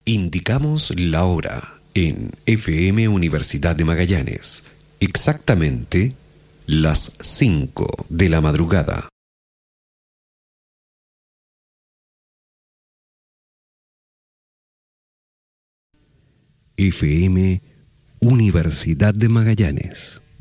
Indicamos la hora en FM Universidad de Magallanes. Exactamente las 5 de la madrugada. FM Universidad de Magallanes.